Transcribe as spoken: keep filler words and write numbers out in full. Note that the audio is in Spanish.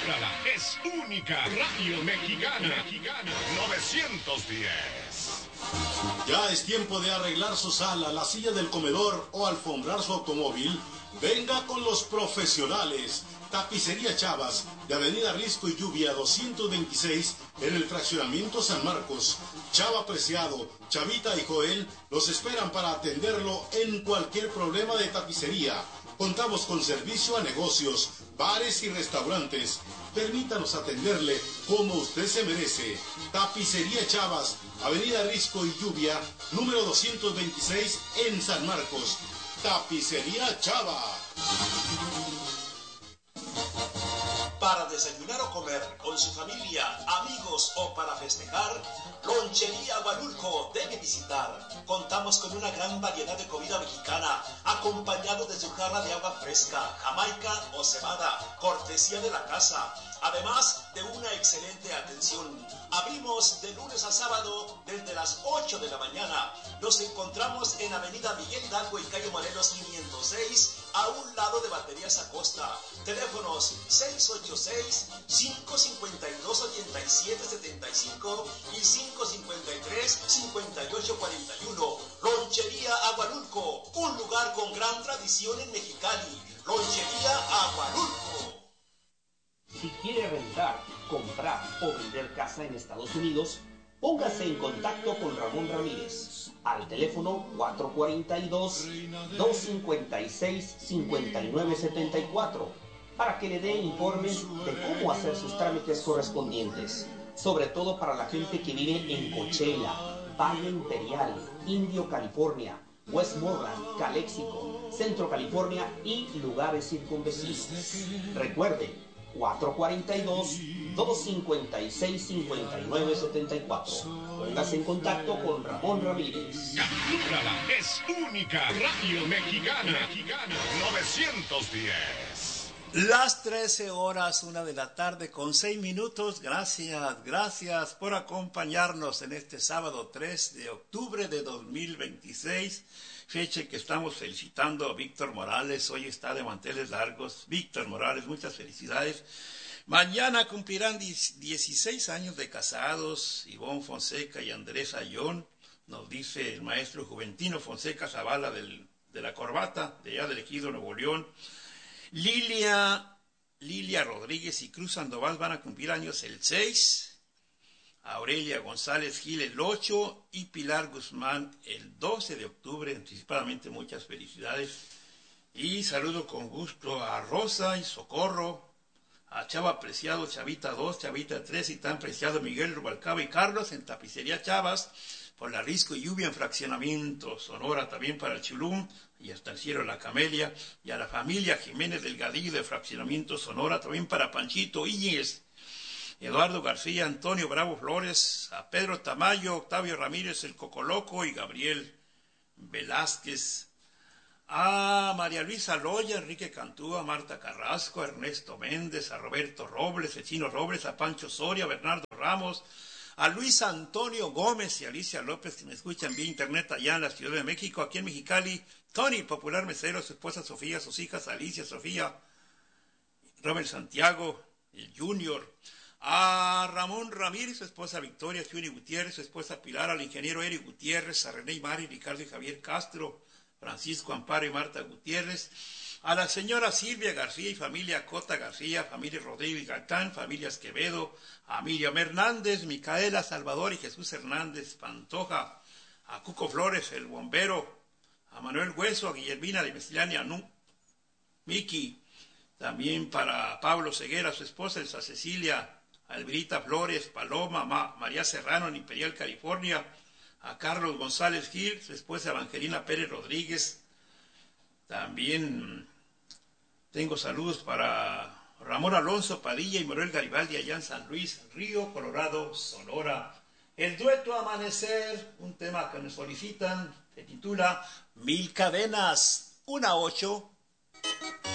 Cómprala, es única. Radio Mexicana. Mexicana novecientos diez. Ya es tiempo de arreglar su sala, la silla del comedor o alfombrar su automóvil. Venga con los profesionales. Tapicería Chavas, de Avenida Risco y Lluvia doscientos veintiséis, en el fraccionamiento San Marcos. Chava Preciado, Chavita y Joel los esperan para atenderlo en cualquier problema de tapicería. Contamos con servicio a negocios, bares y restaurantes. Permítanos atenderle como usted se merece. Tapicería Chavas, Avenida Risco y Lluvia, número doscientos veintiséis, en San Marcos. Tapicería Chava. Para desayunar o comer con su familia, amigos o para festejar, Lonchería Huanulco debe visitar. Contamos con una gran variedad de comida mexicana, acompañado de su jarra de agua fresca, jamaica o cebada, cortesía de la casa, además de una excelente atención. Abrimos de lunes a sábado desde las ocho de la mañana. Nos encontramos en Avenida Miguel Hidalgo y calle Morelos quinientos seis, a un lado de Baterías Acosta. Teléfonos seis ocho seis, cinco cinco dos, ocho siete siete cinco y cinco cinco tres, cinco ocho cuatro uno. Lonchería Aguanulco, un lugar con gran tradición en Mexicali. Lonchería Aguanulco. Si quiere rentar, comprar o vender casa en Estados Unidos, póngase en contacto con Ramón Ramírez al teléfono cuatro cuatro dos, dos cinco seis, cinco nueve siete cuatro para que le dé informes de cómo hacer sus trámites correspondientes, sobre todo para la gente que vive en Coachella, Valle Imperial, Indio, California, Westmoreland, Calexico, Centro California y lugares circunvecinos. Recuerde, cuatro cuatro dos, dos cinco seis, cinco nueve siete cuatro. Póngase en contacto con Ramón Ramírez. Captúrala, es única. Radio Mexicana. Mexicana novecientos diez. Las trece horas, una de la tarde con seis minutos. Gracias, gracias por acompañarnos en este sábado tres de octubre de dos mil veintiséis. Fecha que estamos felicitando a Víctor Morales. Hoy está de manteles largos. Víctor Morales, muchas felicidades. Mañana cumplirán dieciséis años de casados Ivonne Fonseca y Andrés Ayón. Nos dice el maestro Juventino Fonseca Zavala del, de la Corbata, de allá del Ejido, Nuevo León. Lilia, Lilia Rodríguez y Cruz Sandoval van a cumplir años el seis. Aurelia González Gil el ocho y Pilar Guzmán el doce de octubre. Anticipadamente muchas felicidades. Y saludo con gusto a Rosa y Socorro, a Chava Preciado, Chavita dos, Chavita tres y tan preciado Miguel Rubalcaba y Carlos en Tapicería Chavas, por la Risco y Lluvia en Fraccionamiento Sonora, también para el Chulum y hasta el cielo La Camelia, y a la familia Jiménez Delgadillo de Fraccionamiento Sonora, también para Panchito Íñez, Eduardo García, Antonio Bravo Flores, a Pedro Tamayo, Octavio Ramírez, el Cocoloco y Gabriel Velázquez, a María Luisa Loya, Enrique Cantúa, Marta Carrasco, a Ernesto Méndez, a Roberto Robles, el Chino Robles, a Pancho Soria, a Bernardo Ramos, a Luis Antonio Gómez y Alicia López, que me escuchan vía internet allá en la Ciudad de México, aquí en Mexicali, Tony, popular mesero, su esposa Sofía, sus hijas Alicia, Sofía, Robert Santiago, el Junior, a Ramón Ramírez, su esposa Victoria, Chuni Gutiérrez, su esposa Pilar, al ingeniero Eric Gutiérrez, a René y Mari, Ricardo y Javier Castro, Francisco Amparo y Marta Gutiérrez, a la señora Silvia García y familia Cota García, familia Rodríguez Gaitán, familia Esquevedo, a Miriam Hernández, Micaela Salvador y Jesús Hernández Pantoja, a Cuco Flores, el bombero, a Manuel Hueso, a Guillermina de Mestilania, Nu, Miki, también para Pablo Ceguera, su esposa, Elsa Cecilia, a Elbrita Flores, Paloma, Ma, María Serrano en Imperial, California, a Carlos González Gil, su esposa Evangelina Pérez Rodríguez. También tengo saludos para Ramón Alonso Padilla y Manuel Garibaldi allá en San Luis, Río Colorado, Sonora. El dueto Amanecer, un tema que nos solicitan, se titula Mil Cadenas, una ocho.